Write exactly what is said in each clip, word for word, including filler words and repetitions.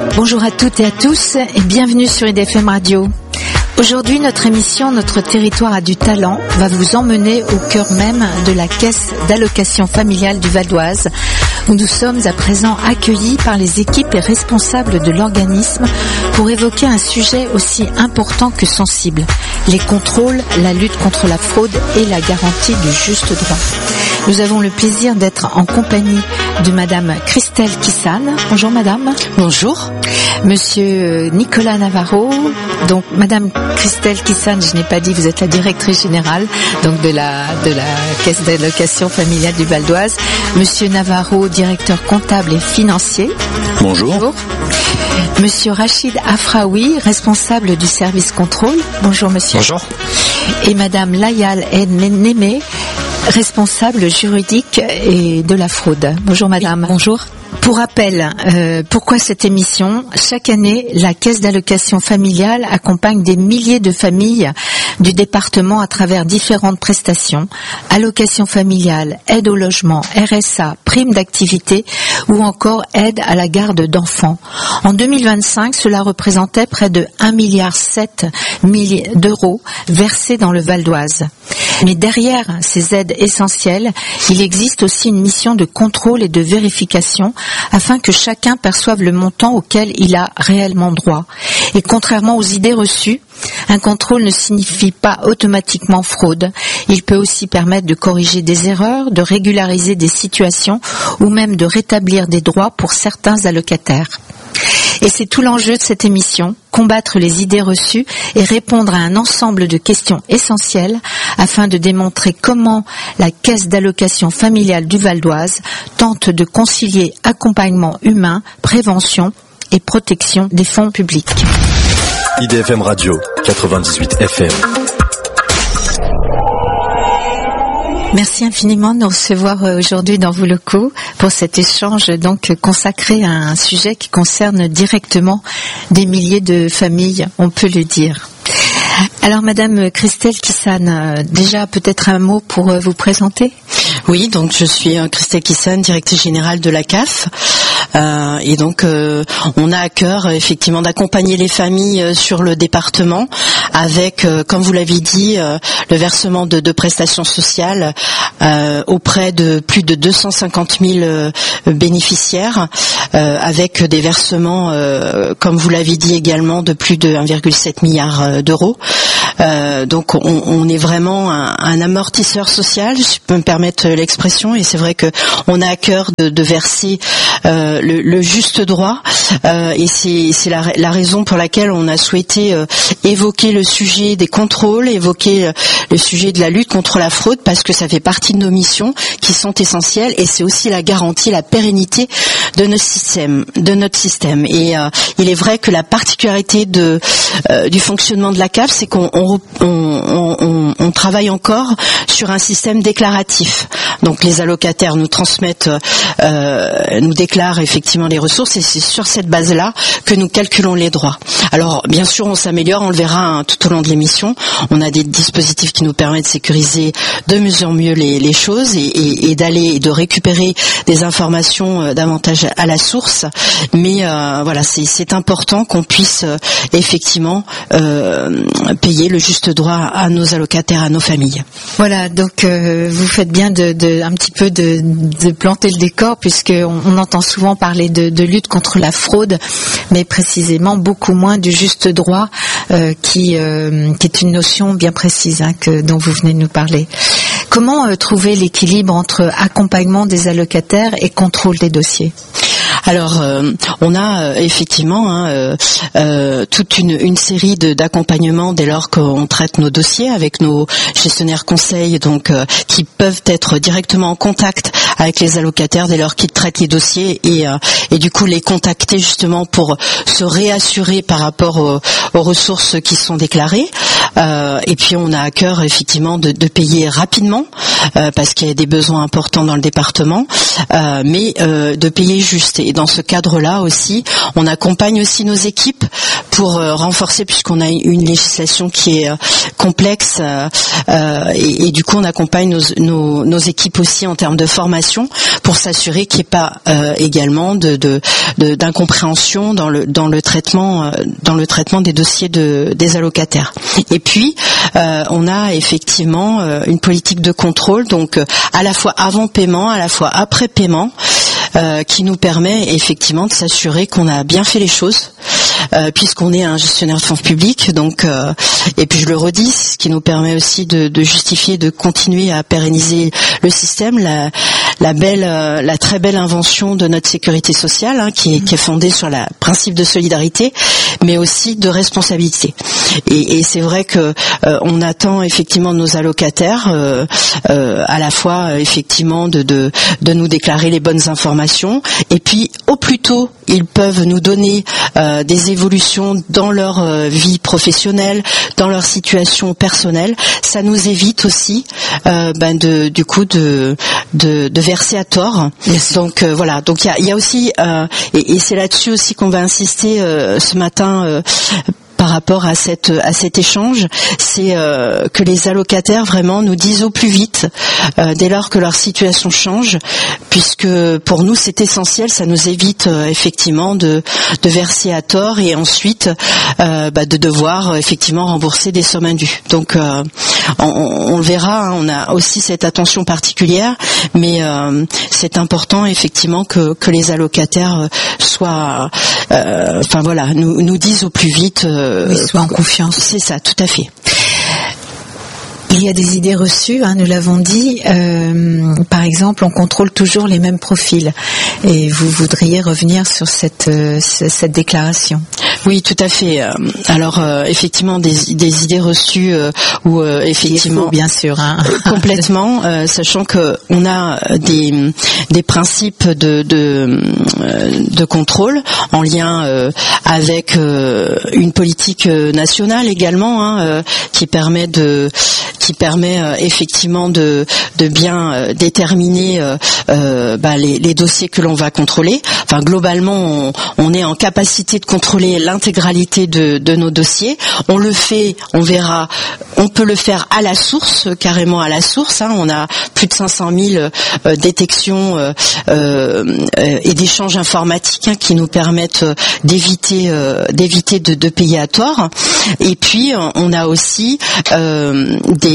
Bonjour à toutes et à tous et bienvenue sur I D F M Radio. Aujourd'hui, notre émission Notre territoire a du talent va vous emmener au cœur même de la caisse d'allocation familiale du Val d'Oise, où nous sommes à présent accueillis par les équipes et responsables de l'organisme pour évoquer un sujet aussi important que sensible, les contrôles, la lutte contre la fraude et la garantie du juste droit. Nous avons le plaisir d'être en compagnie de Madame Christelle Kissane. Bonjour Madame. Bonjour. Monsieur Nicolas Navarro. Donc Madame Christelle Kissane, je n'ai pas dit, vous êtes la directrice générale donc de la de la caisse d'allocation familiale du Val d'Oise. Monsieur Navarro, directeur comptable et financier. Bonjour. Bonjour. Monsieur Rachid Afraoui, responsable du service contrôle. Bonjour monsieur. Bonjour. Et Madame Layal Némé, responsable juridique et de la fraude. Bonjour madame. Oui, bonjour. Pour rappel, euh, pourquoi cette émission ? Chaque année, la caisse d'allocation familiale accompagne des milliers de familles du département à travers différentes prestations, allocation familiale, aide au logement, R S A, prime d'activité ou encore aide à la garde d'enfants. En deux mille vingt-cinq, cela représentait près de un virgule sept milliard d'euros versés dans le Val d'Oise. Mais derrière ces aides essentielles, il existe aussi une mission de contrôle et de vérification afin que chacun perçoive le montant auquel il a réellement droit. Et contrairement aux idées reçues, un contrôle ne signifie pas automatiquement fraude. Il peut aussi permettre de corriger des erreurs, de régulariser des situations ou même de rétablir des droits pour certains allocataires. Et c'est tout l'enjeu de cette émission, combattre les idées reçues et répondre à un ensemble de questions essentielles afin de démontrer comment la caisse d'allocation familiale du Val d'Oise tente de concilier accompagnement humain, prévention et protection des fonds publics. I D F M Radio, quatre-vingt-dix-huit F M. Merci infiniment de nous recevoir aujourd'hui dans vos locaux pour cet échange donc consacré à un sujet qui concerne directement des milliers de familles, on peut le dire. Alors Madame Christelle Kissane, déjà peut-être un mot pour vous présenter ? Oui, donc je suis Christelle Kissane, directrice générale de la C A F. Euh, et donc euh, on a à cœur effectivement d'accompagner les familles sur le département avec, euh, comme vous l'avez dit, euh, le versement de, de prestations sociales euh, auprès de plus de deux cent cinquante mille euh, bénéficiaires, euh, avec des versements, euh, comme vous l'avez dit également, de plus de un virgule sept milliard d'euros. Euh, donc on, on est vraiment un, un amortisseur social, si je peux me permettre l'expression, et c'est vrai que on a à cœur de, de verser euh, le, le juste droit, euh, et c'est, c'est la, la raison pour laquelle on a souhaité euh, évoquer le sujet des contrôles, évoquer euh, le sujet de la lutte contre la fraude, parce que ça fait partie de nos missions qui sont essentielles, et c'est aussi la garantie, la pérennité de notre système, de notre système. Et euh, il est vrai que la particularité de euh, du fonctionnement de la C A F, c'est qu'on on, on, on, on travaille encore sur un système déclaratif. Donc les allocataires nous transmettent, euh, nous déclarent effectivement les ressources, et c'est sur cette base-là que nous calculons les droits. Alors bien sûr, on s'améliore, on le verra hein, tout au long de l'émission. On a des dispositifs qui nous permettent de sécuriser de mieux en mieux les, les choses et, et, et d'aller et de récupérer des informations euh, davantage à la source. Mais euh, voilà, c'est, c'est important qu'on puisse euh, effectivement euh, payer le juste droit à nos allocataires, à nos familles. Voilà, donc euh, vous faites bien de, de un petit peu de, de planter le décor, puisque on, on entend souvent parler de, de lutte contre la fraude, mais précisément beaucoup moins du juste droit, euh, qui, euh, qui est une notion bien précise hein, que dont vous venez de nous parler. Comment euh, trouver l'équilibre entre accompagnement des allocataires et contrôle des dossiers ? Alors, euh, on a euh, effectivement hein, euh, euh, toute une, une série de, d'accompagnements dès lors qu'on traite nos dossiers avec nos gestionnaires conseils, donc euh, qui peuvent être directement en contact avec les allocataires dès lors qu'ils traitent les dossiers et, euh, et du coup les contacter justement pour se réassurer par rapport aux, aux ressources qui sont déclarées. Euh, et puis on a à cœur effectivement de, de payer rapidement euh, parce qu'il y a des besoins importants dans le département, euh, mais euh, de payer juste. et dans ce cadre-là aussi, on accompagne aussi nos équipes pour euh, renforcer, puisqu'on a une législation qui est euh, complexe euh, euh, et, et du coup on accompagne nos, nos, nos équipes aussi en termes de formation pour s'assurer qu'il n'y ait pas euh, également de, de, de, d'incompréhension dans le dans le traitement euh, dans le traitement des dossiers de, des allocataires. Et puis euh, on a effectivement euh, une politique de contrôle, donc euh, à la fois avant paiement, à la fois après paiement, euh, qui nous permet effectivement de s'assurer qu'on a bien fait les choses. Euh, puisqu'on est un gestionnaire de fonds publics, donc euh, et puis je le redis, ce qui nous permet aussi de, de justifier, de continuer à pérenniser le système, la, la belle, euh, la très belle invention de notre sécurité sociale, hein, qui est, qui est fondée sur le principe de solidarité, mais aussi de responsabilité. Et, et c'est vrai que euh, on attend effectivement de nos allocataires, euh, euh, à la fois euh, effectivement de, de de nous déclarer les bonnes informations, et puis au plus tôt ils peuvent nous donner euh, des évolutions dans leur euh, vie professionnelle, dans leur situation personnelle. Ça nous évite aussi euh, ben de du coup de de, de verser à tort. Yes. Donc euh, voilà. Donc il y a, y a aussi euh, et, et c'est là-dessus aussi qu'on va insister euh, ce matin. Euh, par rapport à cette à cet échange, c'est euh, que les allocataires vraiment nous disent au plus vite euh, dès lors que leur situation change, puisque pour nous c'est essentiel, ça nous évite euh, effectivement de de verser à tort et ensuite euh, bah, de devoir euh, effectivement rembourser des sommes indues. Donc euh, on, on le verra, hein, on a aussi cette attention particulière, mais euh, c'est important effectivement que que les allocataires soient, euh, enfin voilà, nous nous disent au plus vite. Euh, Oui, soit en confiance. C'est ça, tout à fait. Il y a des idées reçues, hein, nous l'avons dit. Euh, par exemple, on contrôle toujours les mêmes profils. Et vous voudriez revenir sur cette, euh, cette déclaration? Oui, tout à fait. Alors, euh, effectivement, des, des idées reçues euh, où euh, effectivement, faux, bien sûr, hein. complètement, euh, sachant que on a des des principes de de, de contrôle en lien euh, avec euh, une politique nationale également, hein, euh, qui permet de qui permet euh, effectivement de de bien euh, déterminer euh, euh, bah, les, les dossiers que l'on va contrôler. Enfin, globalement, on, on est en capacité de contrôler l'intégralité de, de nos dossiers. On le fait, on verra, on peut le faire à la source, carrément à la source. Hein. On a plus de cinq cent mille euh, détections euh, euh, et d'échanges informatiques, hein, qui nous permettent d'éviter euh, d'éviter de, de payer à tort. Et puis, on a aussi euh, des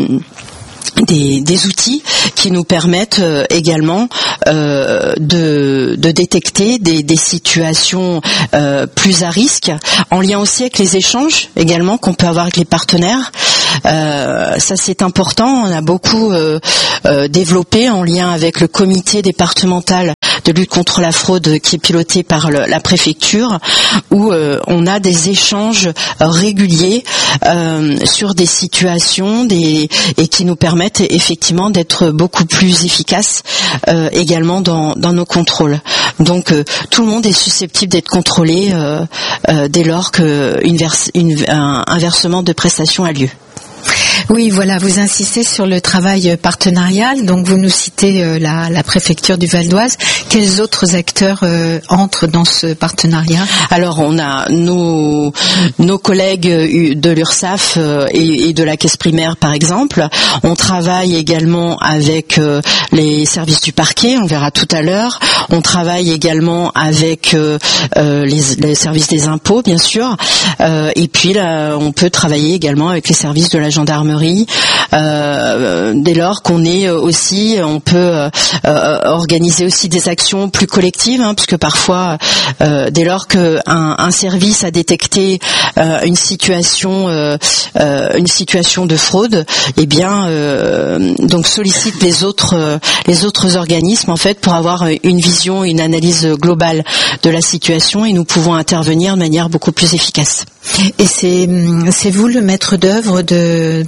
Des, des outils qui nous permettent euh, également euh, de, de détecter des, des situations euh, plus à risque, en lien aussi avec les échanges également qu'on peut avoir avec les partenaires. Euh, ça c'est important, on a beaucoup euh, euh, développé en lien avec le comité départemental de lutte contre la fraude qui est piloté par le, la préfecture, où euh, on a des échanges réguliers euh, sur des situations des, et qui nous permettent effectivement d'être beaucoup plus efficaces euh, également dans, dans nos contrôles. Donc euh, tout le monde est susceptible d'être contrôlé euh, euh, dès lors qu'une vers, une, un, un versement de prestations a lieu. Oui, voilà, vous insistez sur le travail partenarial, donc vous nous citez euh, la, la préfecture du Val d'Oise. Quels autres acteurs euh, entrent dans ce partenariat? Alors, on a nos, nos collègues de l'URSSAF euh, et, et de la caisse primaire, par exemple. On travaille également avec euh, les services du parquet, on verra tout à l'heure. On travaille également avec euh, euh, les, les services des impôts, bien sûr. Euh, et puis, là, on peut travailler également avec les services de la gendarmerie, euh, dès lors qu'on est aussi, on peut euh, organiser aussi des actions plus collectives, hein, puisque parfois, euh, dès lors qu'un un service a détecté euh, une situation, euh, euh, une situation de fraude, eh bien, euh, donc sollicite les autres, euh, les autres organismes en fait pour avoir une vision, une analyse globale de la situation, et nous pouvons intervenir de manière beaucoup plus efficace. Et c'est c'est vous le maître d'œuvre de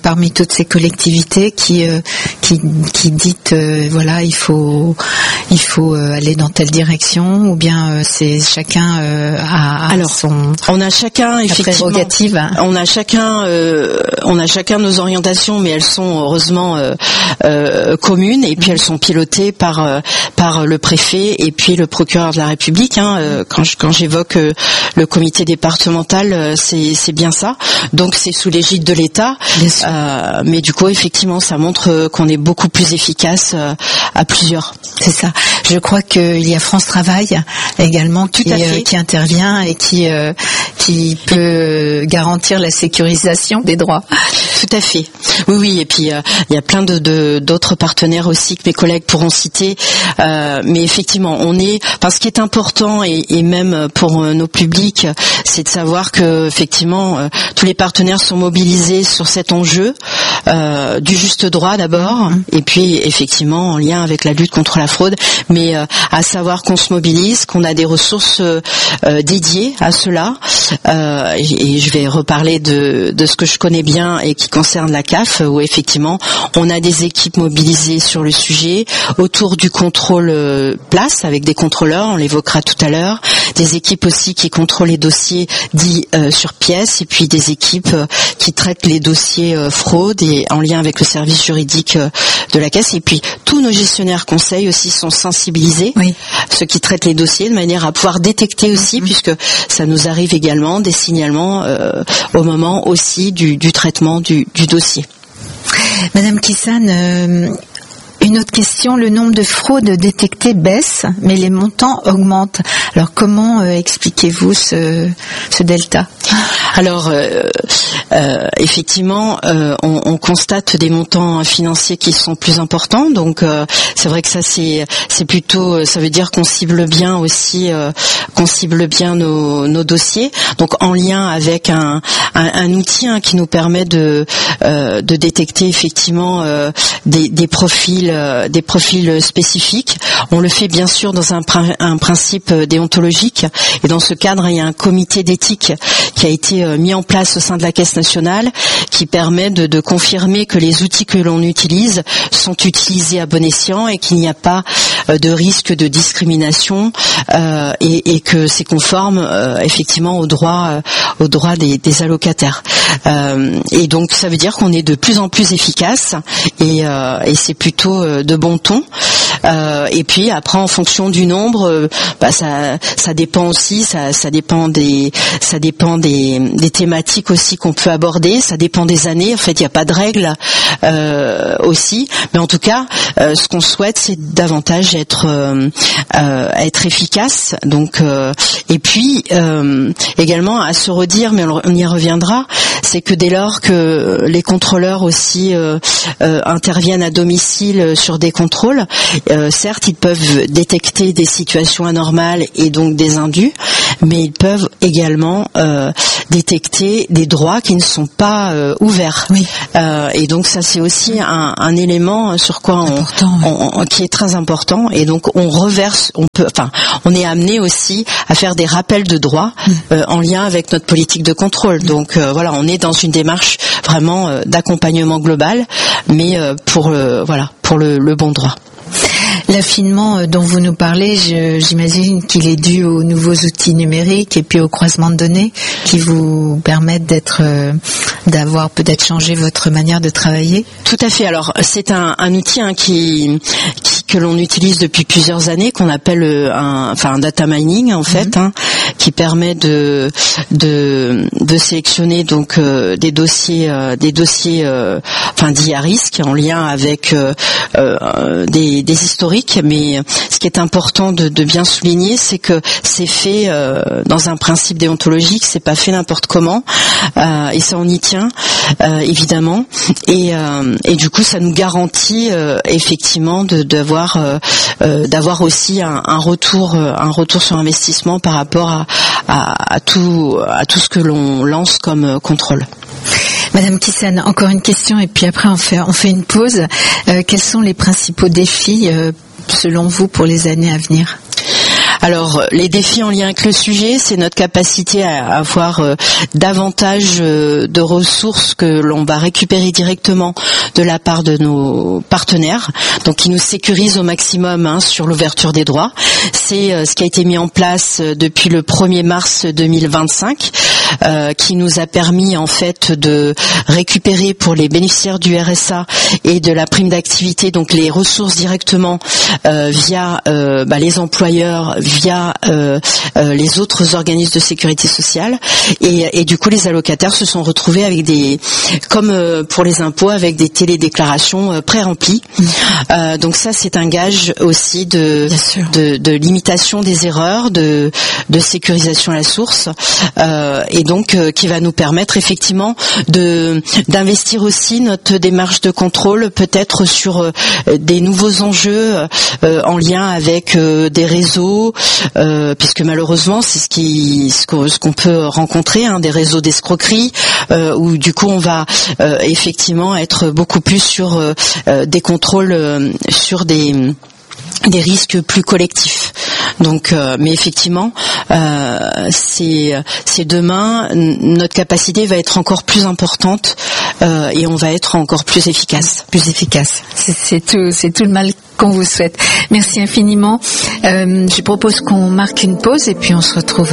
parmi toutes ces collectivités qui euh, qui qui dit euh, voilà il faut il faut euh, aller dans telle direction, ou bien euh, c'est chacun euh, a, a Alors, son on a chacun effectivement prérogative. On a chacun euh, on a chacun nos orientations, mais elles sont heureusement euh, euh, communes, et puis elles sont pilotées par euh, par le préfet et puis le procureur de la République. Hein, euh, quand je, quand j'évoque euh, le comité départemental, euh, c'est c'est bien ça. Donc c'est sous l'égide de l'État, euh, mais du coup effectivement ça montre qu'on est beaucoup plus efficace euh, à plusieurs. C'est ça. Je crois qu'il y a France Travail également qui, euh, qui intervient et qui euh, qui peut garantir la sécurisation des droits. Tout à fait. Oui, oui. Et puis euh, il y a plein de, de d'autres partenaires aussi que mes collègues pourront citer. Euh, mais effectivement, on est. Parce qu'il est important, et, et même pour nos publics, c'est de savoir que effectivement euh, tous les partenaires sont mobilisés sur cet enjeu euh, du juste droit d'abord, mmh. et puis effectivement en lien avec la lutte contre la fraude. Mais euh, à savoir qu'on se mobilise, qu'on a des ressources euh, dédiées à cela. Euh, et, et je vais reparler de, de ce que je connais bien et qui concerne la C A F, où effectivement on a des équipes mobilisées sur le sujet autour du contrôle euh, place avec des contrôleurs, on l'évoquera tout à l'heure, des équipes aussi qui contrôlent les dossiers dits euh, sur pièce, et puis des équipes euh, qui traitent les dossiers euh, fraude et en lien avec le service juridique euh, de la Caisse. Et puis tous nos gestionnaires conseils aussi sont sensibilisés, oui. ceux qui traitent les dossiers, de manière à pouvoir détecter aussi, mmh. puisque ça nous arrive également des signalements euh, au moment aussi du, du traitement du, du dossier. Madame Kissan, euh, une autre question, le nombre de fraudes détectées baisse, mais les montants augmentent. Alors comment euh, expliquez-vous ce, ce delta ? Alors euh, euh, effectivement, euh, on, on constate des montants financiers qui sont plus importants. Donc euh, c'est vrai que ça c'est c'est plutôt, ça veut dire qu'on cible bien aussi, euh, qu'on cible bien nos, nos dossiers. Donc en lien avec un un, un outil hein, qui nous permet de euh, de détecter effectivement euh, des, des profils euh, des profils spécifiques. On le fait bien sûr dans un, un principe déontologique, et dans ce cadre il y a un comité d'éthique qui a été mis en place au sein de la Caisse nationale, qui permet de, de confirmer que les outils que l'on utilise sont utilisés à bon escient et qu'il n'y a pas euh, de risque de discrimination euh, et, et que c'est conforme euh, effectivement aux droits, euh, aux droits des, des allocataires. Euh, et donc ça veut dire qu'on est de plus en plus efficace, et, euh, et c'est plutôt euh, de bon ton. Euh, et puis après, en fonction du nombre, euh, bah, ça, ça dépend aussi, ça, ça dépend des, ça dépend des, des thématiques aussi qu'on peut aborder. Ça dépend des années. En fait, il n'y a pas de règle euh, aussi, mais en tout cas, euh, ce qu'on souhaite, c'est davantage être, euh, euh, être efficace. Donc, euh, et puis euh, également à se redire, mais on y reviendra, c'est que dès lors que les contrôleurs aussi euh, euh, interviennent à domicile sur des contrôles, euh, certes ils peuvent détecter des situations anormales et donc des indus, mais ils peuvent également euh, détecter des droits qui ne sont pas euh, ouverts. Oui. Euh, et donc ça c'est aussi un, un élément sur quoi on, on, on, qui est très important. Et donc on reverse, on peut, enfin on est amené aussi à faire des rappels de droits mmh. euh, en lien avec notre politique de contrôle. Mmh. Donc euh, voilà, on est dans une démarche vraiment euh, d'accompagnement global, mais euh, pour euh, voilà pour le, le bon droit. L'affinement dont vous nous parlez, je, j'imagine qu'il est dû aux nouveaux outils numériques et puis au croisement de données qui vous permettent d'être, euh, d'avoir peut-être changé votre manière de travailler. Tout à fait. Alors c'est un, un outil hein, qui, qui que l'on utilise depuis plusieurs années, qu'on appelle un, enfin un data mining en fait, mm-hmm. hein, qui permet de de, de sélectionner donc euh, des dossiers, euh, des dossiers, euh, enfin dits à risque en lien avec euh, euh, des, des historiques. Mais ce qui est important de, de bien souligner, c'est que c'est fait euh, dans un principe déontologique, c'est pas fait n'importe comment, euh, et ça on y tient euh, évidemment. Et, euh, et du coup, ça nous garantit euh, effectivement de, d'avoir euh, euh, d'avoir aussi un, un retour, un retour sur investissement par rapport à, à, à tout à tout ce que l'on lance comme contrôle. Madame Kissan, encore une question et puis après on fait on fait une pause. Euh, quels sont les principaux défis euh, selon vous pour les années à venir ? Alors, les défis en lien avec le sujet, c'est notre capacité à avoir euh, davantage euh, de ressources que l'on va récupérer directement de la part de nos partenaires, donc qui nous sécurisent au maximum hein, sur l'ouverture des droits. C'est euh, ce qui a été mis en place euh, depuis le premier mars deux mille vingt-cinq, euh, qui nous a permis en fait de récupérer pour les bénéficiaires du R S A et de la prime d'activité, donc les ressources directement euh, via euh, bah, les employeurs, via euh, euh, les autres organismes de sécurité sociale, et, et du coup les allocataires se sont retrouvés avec des, comme euh, pour les impôts, avec des télédéclarations euh, pré-remplies. Mmh. Euh, donc ça c'est un gage aussi de, de, de limitation des erreurs, de, de sécurisation à la source, euh, et donc euh, qui va nous permettre effectivement de d'investir aussi notre démarche de contrôle peut-être sur euh, des nouveaux enjeux euh, en lien avec euh, des réseaux, euh, puisque malheureusement c'est ce qui ce qu'on, ce qu'on peut rencontrer, hein, des réseaux d'escroquerie euh, où du coup on va euh, effectivement être beaucoup plus sur euh, des contrôles euh, sur des des risques plus collectifs. Donc, euh, mais effectivement, euh, c'est, c'est demain, notre capacité va être encore plus importante euh, et on va être encore plus efficace. Plus efficace. C'est, c'est tout, c'est tout le mal qu'on vous souhaite. Merci infiniment. Euh, je propose qu'on marque une pause et puis on se retrouve